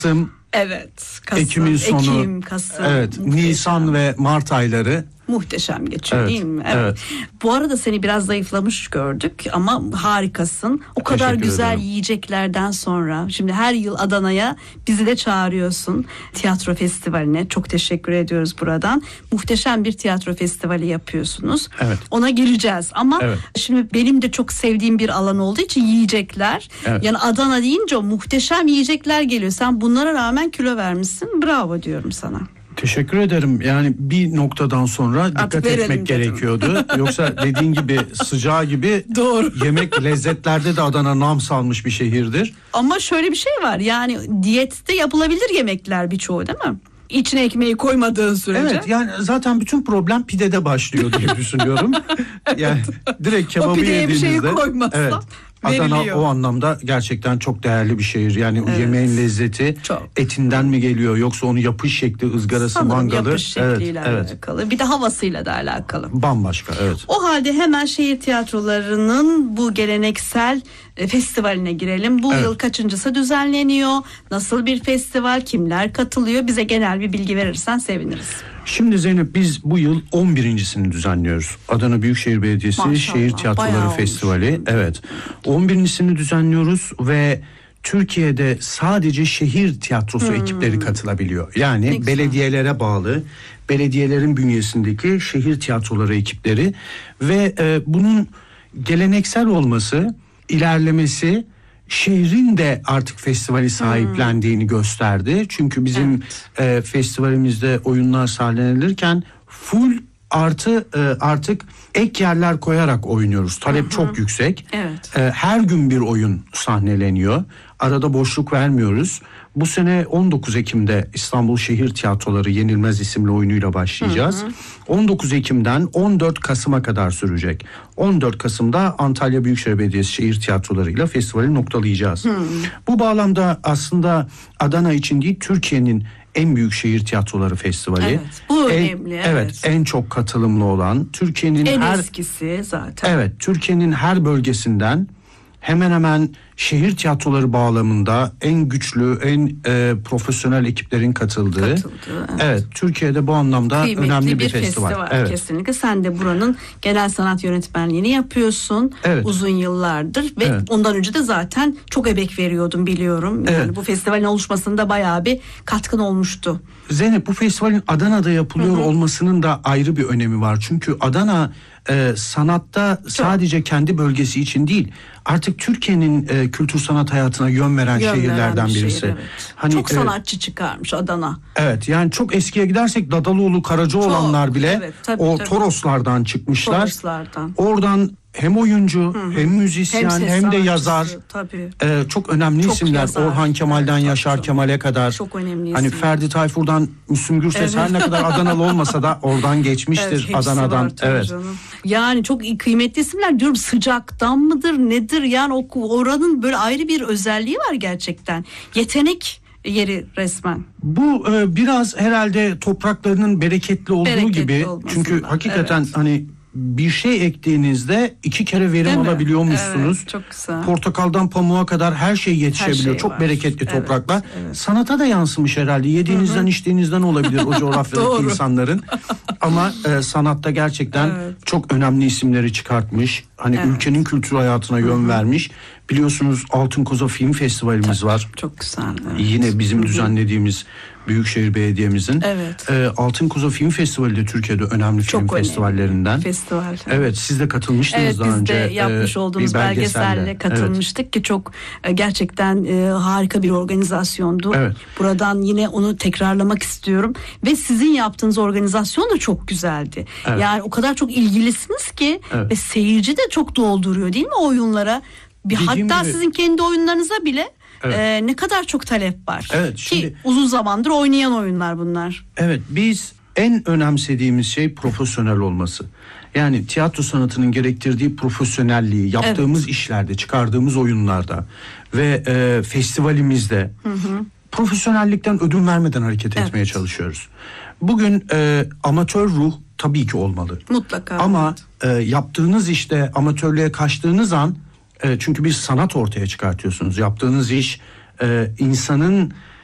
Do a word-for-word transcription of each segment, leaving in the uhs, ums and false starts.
Kasım, Evet, Kasım, Ekim'in sonu, Ekim, Kasım, evet, muhteşem. Nisan ve Mart ayları Muhteşem geçiyor, evet, değil mi? Evet. evet. Bu arada seni biraz zayıflamış gördük ama harikasın. O kadar Teşekkür güzel ederim. yiyeceklerden sonra şimdi her yıl Adana'ya bizi de çağırıyorsun tiyatro festivaline. Çok teşekkür ediyoruz buradan. Muhteşem bir tiyatro festivali yapıyorsunuz. Evet. Ona geleceğiz ama Evet. şimdi benim de çok sevdiğim bir alan olduğu için yiyecekler. Evet. Yani Adana deyince o muhteşem yiyecekler geliyor. Sen bunlara rağmen kilo vermişsin. Bravo diyorum sana. Teşekkür ederim. Yani bir noktadan sonra dikkat verelim etmek dedim. gerekiyordu. Yoksa dediğin gibi sıcağı gibi Doğru. yemek lezzetlerde de Adana nam salmış bir şehirdir. Ama şöyle bir şey var, yani diyette yapılabilir yemekler birçoğu, değil mi? İçine ekmeği koymadığın sürece. Evet, yani zaten bütün problem pidede başlıyor diye düşünüyorum. Yani direkt kebabı O pideye bir yediğinizde. şeyi koymazsan Evet. Adana veriliyor. o anlamda gerçekten çok değerli bir şehir. Yani Evet. o yemeğin lezzeti Çok. etinden mi geliyor yoksa onun yapış şekli, ızgarası, Sanırım mangalı. yapış Evet, şekliyle evet. alakalı. Bir de havasıyla da alakalı. Bambaşka, evet. O halde hemen şehir tiyatrolarının bu geleneksel e, festivaline girelim. Bu Evet. yıl kaçıncısı düzenleniyor? Nasıl bir festival? Kimler katılıyor? Bize genel bir bilgi verirsen seviniriz. Şimdi Zeynep, biz bu yıl on birincisini düzenliyoruz. Adana Büyükşehir Belediyesi Maşallah, Şehir Tiyatroları bayağı Festivali. olmuş. Evet. on birincisini düzenliyoruz ve Türkiye'de sadece şehir tiyatrosu Hmm. ekipleri katılabiliyor. Yani Ne güzel. belediyelere bağlı, belediyelerin bünyesindeki şehir tiyatroları ekipleri ve e, bunun geleneksel olması, ilerlemesi şehrin de artık festivali sahiplendiğini gösterdi. Çünkü bizim e, festivalimizde oyunlar sahnelenirken full artı e, artık ek yerler koyarak oynuyoruz. Talep çok yüksek. Evet. E, her gün bir oyun sahneleniyor. Arada boşluk vermiyoruz. Bu sene on dokuz Ekim'de İstanbul Şehir Tiyatroları Yenilmez isimli oyunuyla başlayacağız. Hı hı. on dokuz Ekim'den on dört Kasım'a kadar sürecek. on dört Kasım'da Antalya Büyükşehir Belediyesi Şehir Tiyatroları'yla festivali noktalayacağız. Hı. Bu bağlamda aslında Adana için değil, Türkiye'nin en büyük şehir tiyatroları festivali. Evet, bu en, önemli. Evet. evet, en çok katılımlı olan, Türkiye'nin En her eskisi zaten. Evet, Türkiye'nin her bölgesinden hemen hemen şehir tiyatroları bağlamında en güçlü, en e, profesyonel ekiplerin katıldığı. Katıldı, evet. Evet, Türkiye'de bu anlamda Kıymetli önemli bir, bir festival. festival, Evet. kesinlikle. Sen de buranın genel sanat yönetmenliğini yapıyorsun. Evet. Uzun yıllardır ve Evet. ondan önce de zaten çok emek veriyordum, biliyorum. Yani Evet. bu festivalin oluşmasında bayağı bir katkın olmuştu. Zeynep, bu festivalin Adana'da yapılıyor Hı hı. olmasının da ayrı bir önemi var. Çünkü Adana e, sanatta sadece kendi bölgesi için değil, artık Türkiye'nin e, kültür sanat hayatına yön veren Yön veren şehirlerden bir şehir, birisi. evet. Hani, çok e, sanatçı çıkarmış Adana. Evet, yani çok eskiye gidersek Dadaloğlu, Karacaoğlanlar bile evet, tabii, o tabii. Toroslardan çıkmışlar. Toroslardan. Oradan hem oyuncu, hem müzisyen, hem, ses de sanatçısı, yazar. Tabii. Ee, çok önemli Çok isimler. yazar. Orhan Kemal'den Evet, Yaşar çok- Kemal'e kadar. çok önemli Hani isimler. Ferdi Tayfur'dan Müslüm Gürses, her ne kadar Adanalı olmasa da oradan geçmiştir, Evet, hepsi Adana'dan. var tabii Evet. canım. Yani çok kıymetli isimler, diyorum, sıcaktan mıdır nedir, yani o oranın böyle ayrı bir özelliği var gerçekten. Yetenek yeri resmen. Bu e, biraz herhalde topraklarının bereketli olduğu Bereketli gibi. olmasından, Çünkü hakikaten evet. hani bir şey ektiğinizde iki kere verim Değil mi? alabiliyormuşsunuz. Evet, çok güzel. Portakaldan pamuğa kadar her şey yetişebiliyor. Her şey çok var. bereketli Evet, topraklar. evet. Sanata da yansımış herhalde. Yediğinizden, içtiğinizden olabilir o coğrafyadaki Doğru. insanların. Ama e, sanatta gerçekten Evet. çok önemli isimleri çıkartmış. Hani Evet. ülkenin kültür hayatına yön vermiş. Biliyorsunuz Altın Koza Film Festivalimiz var. Çok güzel. Evet. Yine bizim düzenlediğimiz Büyükşehir Belediye'mizin. Evet. E, Altın Koza Film Festivali de Türkiye'de önemli Çok film önemli festivallerinden. festival. Evet, siz de katılmıştınız Evet, daha biz önce. de yapmış e, olduğumuz bir belgeselle. belgeselle katılmıştık ki çok e, gerçekten e, harika bir organizasyondu. Evet. Buradan yine onu tekrarlamak istiyorum ve sizin yaptığınız organizasyon da çok güzeldi. Evet. Yani o kadar çok ilgilisiniz ki Evet. ve seyirci de çok dolduruyor, değil mi, oyunlara? Bir, Dediğim hatta gibi- sizin kendi oyunlarınıza bile Evet. e, ne kadar çok talep var. Evet, ki şimdi- uzun zamandır oynayan oyunlar bunlar. Evet, biz en önemsediğimiz şey profesyonel olması. Yani tiyatro sanatının gerektirdiği profesyonelliği yaptığımız işlerde, çıkardığımız oyunlarda ve e, festivalimizde profesyonellikten ödün vermeden hareket Evet. etmeye çalışıyoruz. Bugün e, amatör ruh tabii ki olmalı. Mutlaka. Ama e, yaptığınız işte amatörlüğe kaçtığınız an, e, çünkü bir sanat ortaya çıkartıyorsunuz. Yaptığınız iş e, insanın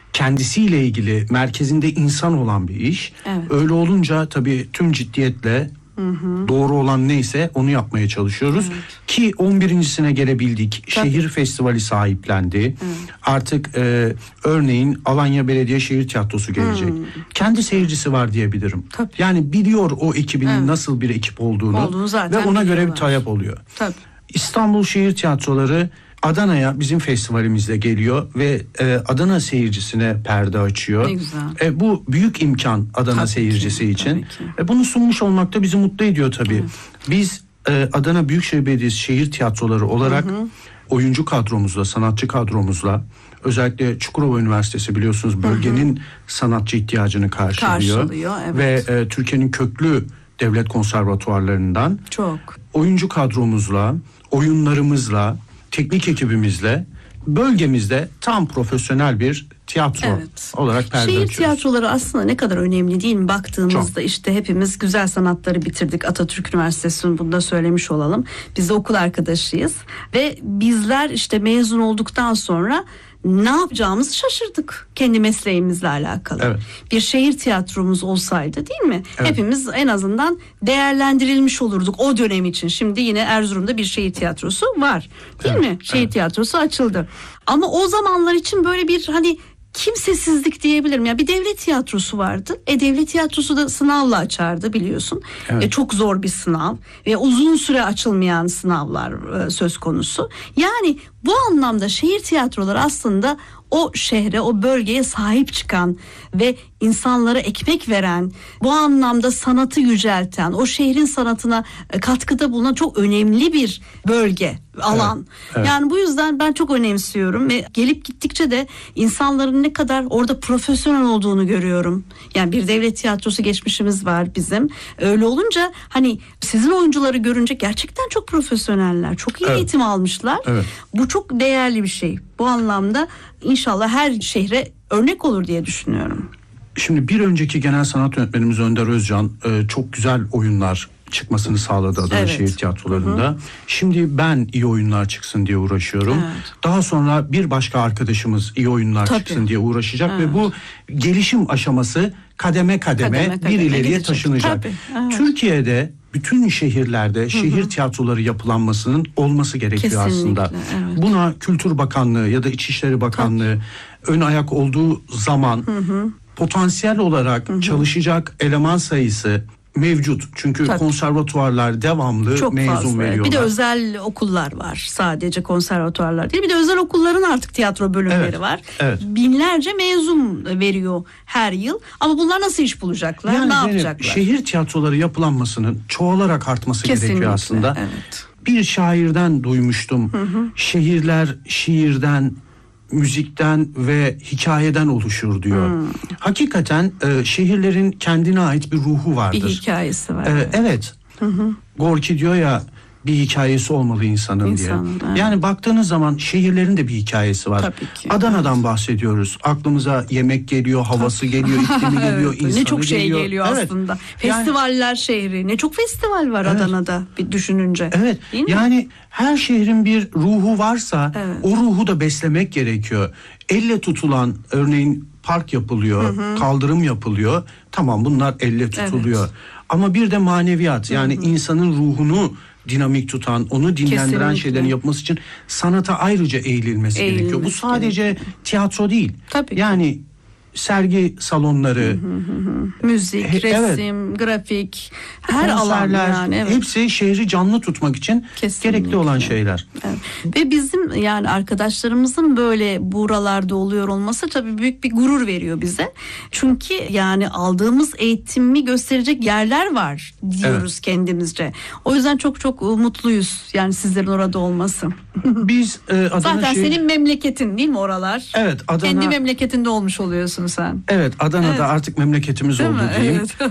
kendisiyle ilgili, merkezinde insan olan bir iş. Evet. Öyle olunca tabii tüm ciddiyetle hı hı. doğru olan neyse onu yapmaya çalışıyoruz. Evet. Ki on birincisine gelebildik. Tabii. Şehir festivali sahiplendi. Evet. Artık e, örneğin Alanya Belediye Şehir Tiyatrosu gelecek. Hmm. Kendi seyircisi var diyebilirim. Tabii. Yani biliyor o ekibinin evet. nasıl bir ekip olduğunu, olduğunu ve ona göre bir talep oluyor. Tabii. İstanbul Şehir Tiyatroları Adana'ya bizim festivalimizde geliyor ve e, Adana seyircisine perde açıyor. E, bu büyük imkan Adana tabii seyircisi ki, için. E, bunu sunmuş olmak da bizi mutlu ediyor tabii. Evet. Biz e, Adana Büyükşehir Belediyesi Şehir Tiyatroları olarak hı hı. oyuncu kadromuzla, sanatçı kadromuzla, özellikle Çukurova Üniversitesi biliyorsunuz bölgenin hı hı. sanatçı ihtiyacını karşılıyor. Karşılıyor evet. Ve e, Türkiye'nin köklü devlet konservatuvarlarından çok oyuncu kadromuzla, oyunlarımızla, teknik ekibimizle bölgemizde tam profesyonel bir tiyatro evet. olarak perde Şehir açıyoruz. Tiyatroları aslında ne kadar önemli değil mi? Baktığımızda çok. işte hepimiz güzel sanatları bitirdik. Atatürk Üniversitesi'nin bunu da söylemiş olalım. Biz de okul arkadaşıyız ve bizler işte mezun olduktan sonra ne yapacağımızı şaşırdık kendi mesleğimizle alakalı. Evet. Bir şehir tiyatromuz olsaydı değil mi? Evet. Hepimiz en değil değerlendirilmiş olurduk o dönem için. Şimdi yine Erzurum'da bir şehir tiyatrosu var. Değil evet. mi? Şehir evet. tiyatrosu açıldı. Ama o zamanlar için böyle bir hani kimsesizlik diyebilirim. Ya bir devlet tiyatrosu vardı. E devlet tiyatrosu da sınavla açardı biliyorsun. Evet. E, çok zor bir sınav ve uzun süre açılmayan sınavlar e, söz konusu. Yani bu anlamda şehir tiyatroları aslında o şehre, o bölgeye sahip çıkan ve insanlara ekmek veren, bu anlamda sanatı yücelten, o şehrin sanatına katkıda bulunan çok önemli bir bölge, alan. Evet, evet. Yani bu yüzden ben çok önemsiyorum ve gelip gittikçe de insanların ne kadar orada profesyonel olduğunu görüyorum. Yani bir devlet tiyatrosu geçmişimiz var bizim. Öyle olunca hani sizin oyuncuları görünce gerçekten çok profesyoneller, çok iyi evet. eğitim almışlar. Evet. Bu çok değerli bir şey. Bu anlamda İnşallah her şehre örnek olur diye düşünüyorum. Şimdi bir önceki genel sanat yönetmenimiz Önder Özcan e, çok güzel oyunlar çıkmasını sağladı Adana evet. Şehir Tiyatroları'nda. Hı hı. Şimdi ben iyi oyunlar çıksın diye uğraşıyorum. Evet. Daha sonra bir başka arkadaşımız iyi oyunlar Tabii. çıksın diye uğraşacak evet. ve bu gelişim aşaması kademe kademe, kademe, kademe bir ileriye gidecek. taşınacak. Evet. Türkiye'de bütün şehirlerde hı hı. şehir tiyatroları yapılanmasının olması gerekiyor Kesinlikle, aslında. Evet. Buna Kültür Bakanlığı ya da İçişleri Bakanlığı Tabii. ön ayak olduğu zaman hı hı. potansiyel olarak hı hı. çalışacak eleman sayısı mevcut. Çünkü Tabii. konservatuvarlar devamlı Çok mezun fazla. veriyorlar. Bir de özel okullar var. Sadece konservatuvarlar değil. Bir de özel okulların artık tiyatro bölümleri evet. var. Evet. Binlerce mezun veriyor her yıl. Ama bunlar nasıl iş bulacaklar? Yani ne yapacaklar? Şehir tiyatroları yapılanmasının çoğalarak artması Kesinlikle, gerekiyor aslında. Evet. Bir şairden duymuştum. Hı hı. Şehirler şiirden, müzikten ve hikayeden oluşur diyor. Hmm. Hakikaten e, şehirlerin kendine ait bir ruhu vardır. Bir hikayesi var. E, evet. Hı hı. Gorki diyor ya bir hikayesi olmalı insanın, insanın diye. Evet. Yani baktığınız zaman şehirlerin de bir hikayesi var. Tabii ki. Adana'dan evet. bahsediyoruz. Aklımıza yemek geliyor, havası Tabii. geliyor, iklimi geliyor, evet. insanı Ne çok şey geliyor, geliyor evet. aslında. Festivaller yani, şehri. Ne çok festival var evet. Adana'da bir düşününce. Evet. Yani her şehrin bir ruhu varsa evet. o ruhu da beslemek gerekiyor. Elle tutulan örneğin park yapılıyor, hı hı. kaldırım yapılıyor. Tamam bunlar elle tutuluyor. Evet. Ama bir de maneviyat yani hı hı. insanın ruhunu dinamik tutan, onu dinlendiren Kesinlikle. şeylerin yapması için sanata ayrıca eğilinmesi Eğilmesi gerekiyor. Bu sadece gerekiyor. tiyatro değil. Tabii. Yani sergi salonları, hı hı hı. müzik, he, resim, evet. grafik, her alan yani evet. hepsi şehri canlı tutmak için Kesinlikle. gerekli olan şeyler. Evet. Ve bizim yani arkadaşlarımızın böyle buralarda oluyor olması tabii büyük bir gurur veriyor bize. Çünkü yani aldığımız eğitimi gösterecek yerler var diyoruz evet. kendimizce. O yüzden çok çok mutluyuz yani sizlerin orada olması. Biz e, Adana Zaten şey... senin memleketin değil mi oralar? Evet. Adana... Kendi memleketinde olmuş oluyorsun sen. Evet, Adana'da evet. artık memleketimiz değil oldu mi? diyeyim. Evet.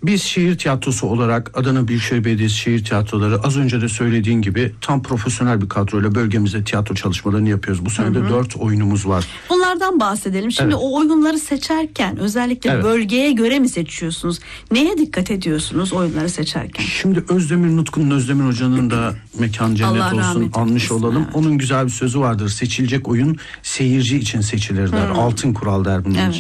Biz şehir tiyatrosu olarak Adana Büyükşehir Belediyesi Şehir Tiyatroları, az önce de söylediğin gibi tam profesyonel bir kadroyla bölgemizde tiyatro çalışmalarını yapıyoruz. Bu sene de dört oyunumuz var. Bunlardan bahsedelim. Şimdi Evet. o oyunları seçerken özellikle Evet. bölgeye göre mi seçiyorsunuz? Neye dikkat ediyorsunuz oyunları seçerken? Şimdi Özdemir Nutku'nun, Özdemir Hoca'nın da mekan cennet Allah olsun rahmet almış eylesin, olalım. evet. Onun güzel bir sözü vardır. Seçilecek oyun seyirci için seçilir der. Altın kural der bunun Evet. için.